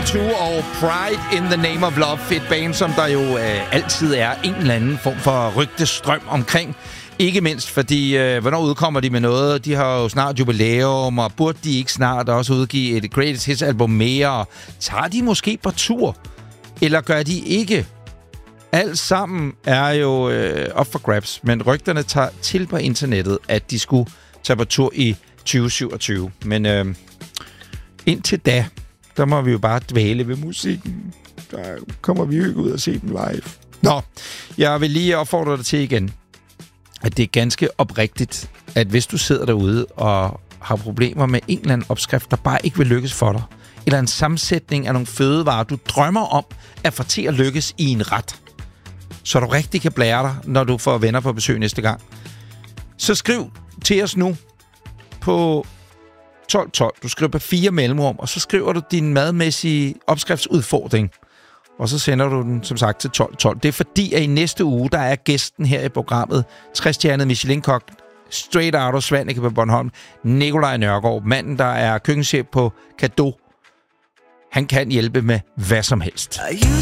U2 og Pride in the Name of Love. Et band, som der jo altid er en eller anden form for rygtestrøm omkring. Ikke mindst fordi, hvornår udkommer de med noget? De har jo snart jubilæum, og burde de ikke snart også udgive et Greatest Hits album mere? Tager de måske på tur? Eller gør de ikke? Alt sammen er jo op for grabs, men rygterne tager til på internettet, at de skulle tage på tur i 2027. Men indtil da, der må vi jo bare dvæle ved musikken. Der kommer vi jo ikke ud og se dem live. Nå, jeg vil lige opfordre dig til igen, at det er ganske oprigtigt, at hvis du sidder derude og har problemer med en eller anden opskrift, der bare ikke vil lykkes for dig, eller en sammensætning af nogle fødevarer, du drømmer om at få til at lykkes i en ret, så du rigtig kan blære dig, når du får venner på besøg næste gang, så skriv til os nu på 1212. Du skriver på 4 mellemrum, og så skriver du din madmæssige opskriftsudfordring. Og så sender du den, som sagt, til 1212. Det er fordi, at i næste uge, der er gæsten her i programmet, 60-stjernet Michelin-kok, straight out of Svaneke på Bornholm, Nikolaj Nørgaard, manden, der er køkkenchef på Cadeau. Han kan hjælpe med hvad som helst.